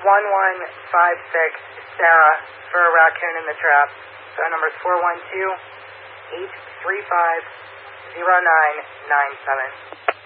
Sarah for a raccoon in the trap. Phone number is 412-835-0997.